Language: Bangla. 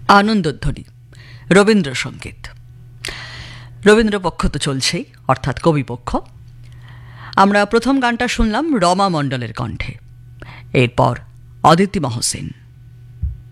আনন্দধ্বনি রবীন্দ্রসঙ্গীত। রবীন্দ্রপক্ষ তো চলছেই, অর্থাৎ কবিপক্ষ। আমরা প্রথম গানটা শুনলাম রমা মণ্ডলের কণ্ঠে, এরপর অদিতি মহসিন।